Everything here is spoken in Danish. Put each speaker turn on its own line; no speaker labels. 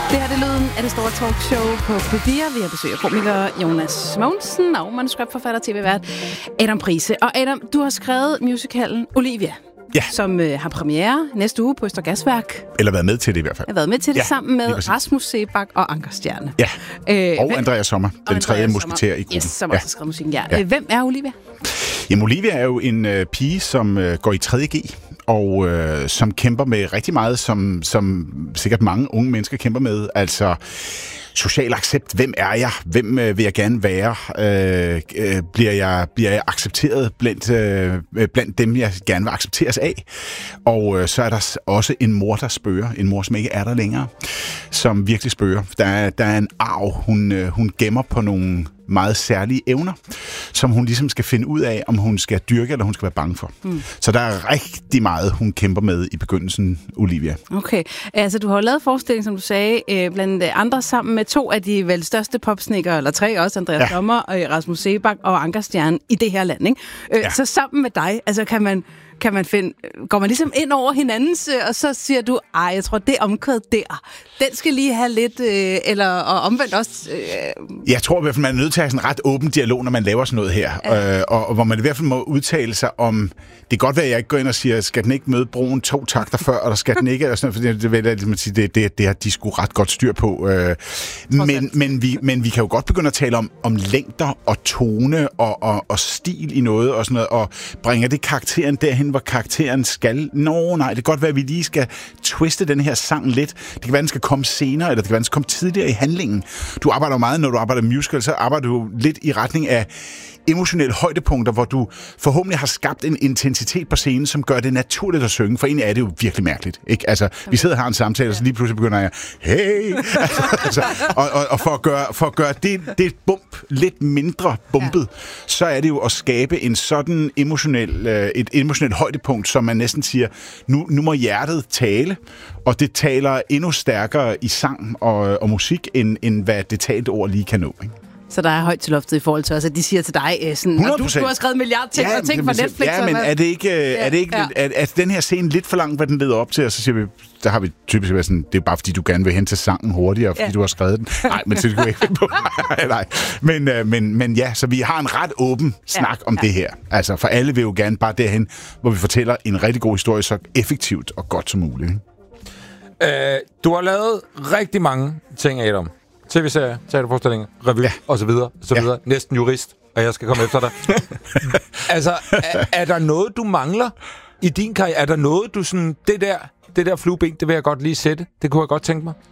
Det her er lyden af det store talkshow på P4. Vi har besøg af komiker Jonas Mogensen og manuskriptforfatter TV-vært Adam Price. Og Adam, du har skrevet musicalen Olivia, som har premiere næste uge på Østergasværk.
Eller været med til det i hvert fald.
Jeg har været med til det sammen med Rasmus Seebach og Anker Stjerne.
Ja, og Andreas Sommer, den tredje musketær i gruppen.
Yes, som også har skrevet musikken. Ja. Hvem er Olivia?
Jamen, Olivia er jo en pige, som går i 3.G, og som kæmper med rigtig meget, som sikkert mange unge mennesker kæmper med. Altså social accept. Hvem er jeg? Hvem vil jeg gerne være? Bliver jeg accepteret blandt dem, jeg gerne vil accepteres af? Og så er der også en mor, der spørger. En mor, som ikke er der længere, som virkelig spørger. Der er en arv, hun gemmer på nogle meget særlige evner, som hun ligesom skal finde ud af, om hun skal dyrke, eller hun skal være bange for. Så der er rigtig meget, hun kæmper med i begyndelsen, Olivia.
Okay. Altså, du har jo lavet forestilling, som du sagde, blandt andre sammen med 2 af de vel største popsnikkere, eller 3 også, Andreas Sommer, Rasmus Seebach og Anker Stjerne i det her land, ikke? Så sammen med dig, altså kan man finde, går man ligesom ind over hinandens, og så siger du, jeg tror, det omkvæd der, den skal lige have lidt, og omvendt også...
Jeg tror i hvert fald, man er nødt til at have sådan en ret åben dialog, når man laver sådan noget her, og hvor man i hvert fald må udtale sig om, det kan godt være, at jeg ikke går ind og siger, skal den ikke møde broen 2 takter før, eller skal den ikke, og sådan noget, for det har de sgu ret godt styr på. Men vi kan jo godt begynde at tale om længder og tone og stil i noget, og sådan noget, og bringer det karakteren derhen, hvor karakteren skal. Nej, det kan godt være, at vi lige skal twiste den her sang lidt. Det kan være, den skal komme senere, eller det kan være, den skal komme tidligere i handlingen. Du arbejder jo meget, når du arbejder musical, så arbejder du lidt i retning af emotionelle højdepunkter, hvor du forhåbentlig har skabt en intensitet på scenen, som gør det naturligt at synge, for egentlig er det jo virkelig mærkeligt, ikke? Altså, vi sidder og har en samtale, og så lige pludselig begynder jeg, hey! Og for at gøre det bump lidt mindre bumpet, så er det jo at skabe en sådan et emotionelt højdepunkt, som man næsten siger, nu må hjertet tale, og det taler endnu stærkere i sang og musik, end hvad det talte ord lige kan nå, ikke?
Så der er højt til loftet i forhold til os, at de siger til dig, sådan, du har skrevet en milliard ting, og ting fra Netflix.
Ja, men er det ikke, er den her scene lidt for langt, hvad den leder op til? Og så siger vi, der har vi typisk været sådan, det er bare fordi, du gerne vil hen til sangen hurtigere, fordi du har skrevet den. Nej, men så det kunne ikke på. Nej. Men ja, så vi har en ret åben snak om det her. Altså, for alle vil jo gerne bare derhen, hvor vi fortæller en rigtig god historie, så effektivt og godt som muligt.
Du har lavet rigtig mange ting, Adam. TV-serier, teaterforestillinger, revy, og så videre, så videre. Næsten jurist, og jeg skal komme efter dig. Altså, er der noget, du mangler i din karriere? Er der noget, du sådan, det der flueben, det vil jeg godt lige sætte? Det kunne jeg godt tænke mig.